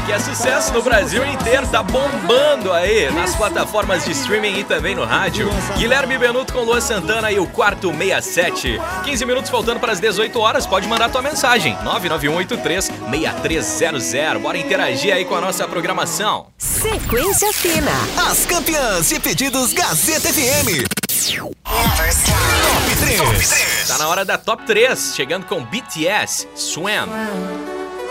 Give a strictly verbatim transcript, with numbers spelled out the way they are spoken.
que é sucesso no Brasil inteiro, tá bombando aí nas plataformas de streaming e também no rádio. Guilherme Benuto com Luan Santana e o Quarto sessenta e sete. quinze minutos faltando para as dezoito horas, pode mandar tua mensagem. nove nove um oito três, seis três zero zero. Bora interagir aí com a nossa programação. Sequência Fina. As campeãs de pedidos Gazeta F M. Top três. Tá na hora da Top três, chegando com B T S, Swam.